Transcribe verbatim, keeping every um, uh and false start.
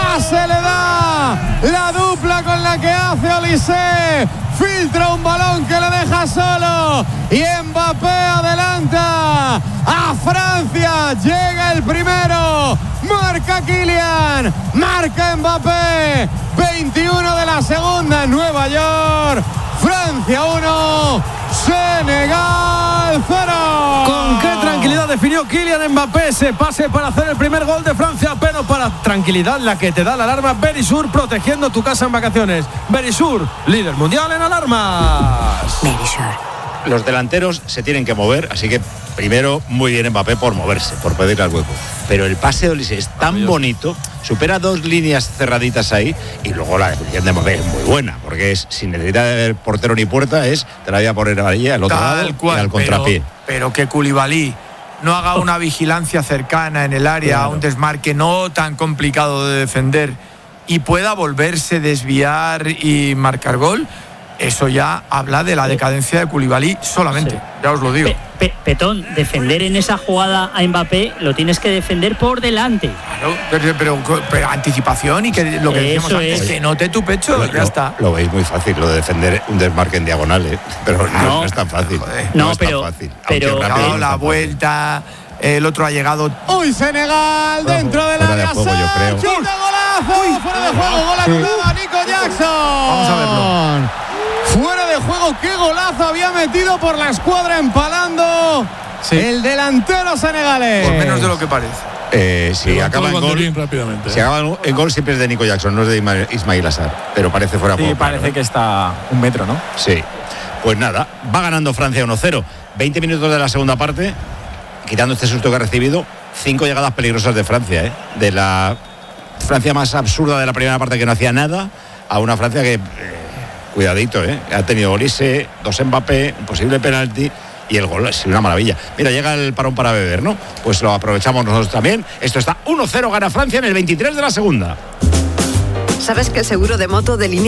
Pase le da la dupla con la que hace Olise. Filtra un balón que le deja solo y Mbappé adelanta a Francia. Llega el primero, marca Kylian, marca Mbappé. veintiuno de la segunda en Nueva York. Francia uno, Senegal cero. Con qué tranquilidad definió Kylian Mbappé ese pase para hacer el primer gol de Francia, pero para tranquilidad la que te da la alarma Verisur, protegiendo tu casa en vacaciones. Verisur, líder mundial en alarmas. Verisur. Los delanteros se tienen que mover, así que primero muy bien Mbappé por moverse, por pedirle al hueco. Pero el pase de Olise es tan bonito, supera dos líneas cerraditas ahí, y luego la definición de Mbappé es muy buena, porque es sin necesidad de portero ni puerta, es te la voy a poner a varilla al otro Tal lado cual, y al contrapié. Pero, pero que Koulibaly no haga una vigilancia cercana en el área, claro, un desmarque no tan complicado de defender y pueda volverse, desviar y marcar gol. Eso ya habla de la decadencia de Koulibaly solamente, sí. Ya os lo digo. Pe, pe, Petón, defender en esa jugada a Mbappé lo tienes que defender por delante. Claro, pero, pero, pero anticipación y que lo que decíamos antes, es que note tu pecho, lo, ya lo, está. Lo veis muy fácil, lo de defender un desmarque en diagonal, ¿eh? Pero no, no, no es tan fácil. Joder, no, no es pero, tan fácil. Pero ha dado la vuelta, el otro ha llegado. ¡Uy, Senegal! Fuera, Dentro del fuera área. De juego, yo creo. ¡Chute, golazo! Uy, fuera de juego, gol anulado, Nico Jackson. Vamos a verlo. Fuera de juego, qué golazo había metido por la escuadra empalando, sí, el delantero senegalés. Por menos de lo que parece. Eh, si Pero acaba en gol, rápidamente. si acaba en gol siempre es de Nico Jackson, no es de Ismail Assar, pero parece fuera de sí, juego. parece claro, que está un metro, ¿no? Sí. Pues nada, va ganando Francia uno cero. veinte minutos de la segunda parte, quitando este susto que ha recibido, cinco llegadas peligrosas de Francia, ¿eh? De la Francia más absurda de la primera parte, que no hacía nada, a una Francia que... Eh, cuidadito, ¿eh? Ha tenido Olise, dos Mbappé, un posible penalti y el gol es una maravilla. Mira, llega el parón para beber, ¿no? Pues lo aprovechamos nosotros también. Esto está uno cero, gana Francia en el veintitrés de la segunda. ¿Sabes que el seguro de moto de Línea